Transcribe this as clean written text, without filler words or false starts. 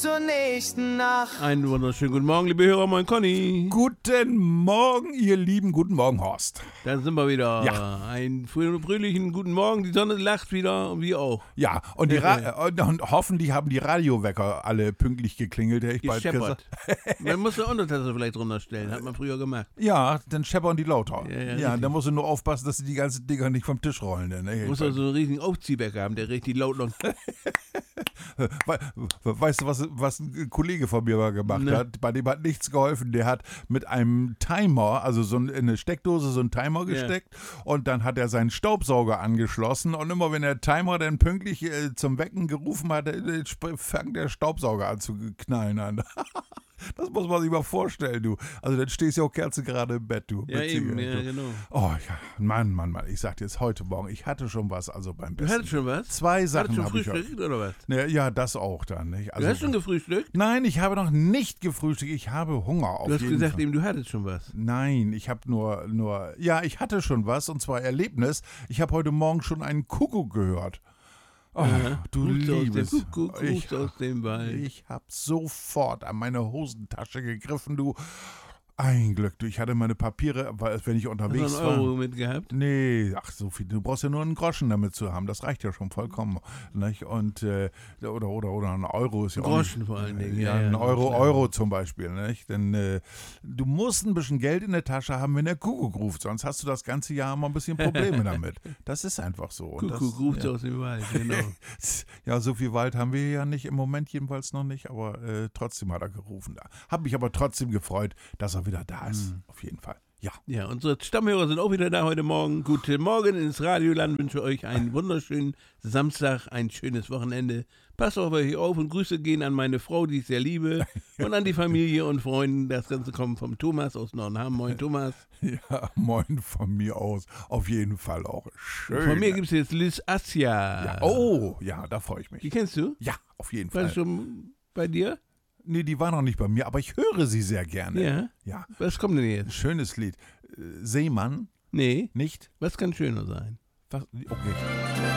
zur nächsten Nacht. Einen wunderschönen guten Morgen, liebe Hörer, moin Conny. Guten Morgen, ihr Lieben. Guten Morgen, Horst. Da sind wir wieder. Ja. Einen fröhlichen guten Morgen. Die Sonne lacht wieder und wir auch. Ja, und, und hoffentlich haben die Radiowecker alle pünktlich geklingelt, hätte ich bald gesagt. Man muss eine Untertasse vielleicht runterstellen, hat man früher gemacht. Ja, dann scheppern die lauter. Ja, dann musst du nur aufpassen, dass die ganzen Dinger nicht vom Tisch rollen. Ne? Muss also so einen riesigen Aufziehwecker haben, der richtig laut noch. Weißt du, was ein Kollege von mir mal gemacht hat? Bei dem hat nichts geholfen. Der hat mit einem Timer, also so in eine Steckdose so einen Timer gesteckt und dann hat er seinen Staubsauger angeschlossen und immer wenn der Timer dann pünktlich zum Wecken gerufen hat, fängt der Staubsauger an zu knallen an. Das muss man sich mal vorstellen, du. Also dann stehst du ja auch kerzengerade im Bett, du. Ja, eben, ja, genau. Oh ja, Mann. Ich sag dir jetzt heute Morgen, ich hatte schon was, also beim Besten. Du hattest schon was? 2 Sachen habe ich. Frühstückt oder was? Ja, das auch dann, nicht? Also, Du hast schon gefrühstückt? Nein, ich habe noch nicht gefrühstückt. Ich habe Hunger auf jeden Fall. Du hast gesagt, eben, du hattest schon was. Nein, ich habe nur, ja, ich hatte schon was und zwar Erlebnis. Ich habe heute Morgen schon einen Kuckuck gehört. Oh, du liebes. Gruß aus dem Wald. Ich habe sofort an meine Hosentasche gegriffen, du. Ein Glück, du. Ich hatte meine Papiere, weil wenn ich unterwegs Hast du einen Euro mitgehabt? Nee, ach so viel. Du brauchst ja nur einen Groschen damit zu haben. Das reicht ja schon vollkommen. Nicht? Und oder ein Euro ist ja Groschen auch nicht, vor allen Dingen. Ja, ein Euro zum Beispiel. Nicht? Denn du musst ein bisschen Geld in der Tasche haben, wenn der Kuckuck ruft. Sonst hast du das ganze Jahr immer ein bisschen Probleme damit. Das ist einfach so. Und Kuckuck ruft aus dem Wald, genau. Ja, so viel Wald haben wir ja nicht, im Moment jedenfalls noch nicht. Aber trotzdem hat er gerufen. Hab mich aber trotzdem gefreut, dass er wieder da ist. Auf jeden Fall. Ja, unsere Stammhörer sind auch wieder da heute Morgen. Guten Morgen ins Radioland. Wünsche euch einen wunderschönen Samstag, ein schönes Wochenende. Passt auf euch auf und Grüße gehen an meine Frau, die ich sehr liebe, und an die Familie und Freunde. Das Ganze kommt vom Thomas aus Nordenham. Moin, Thomas. Ja, moin von mir aus. Auf jeden Fall auch schön. Von mir gibt es jetzt Liz Assia. Ja, oh, ja, da freue ich mich. Die kennst du? Ja, auf jeden War Fall. das schon bei dir? Nee, die war noch nicht bei mir, aber ich höre sie sehr gerne. Ja. Was kommt denn jetzt? Schönes Lied. Seemann? Nee. Nicht? Was kann schöner sein? Okay.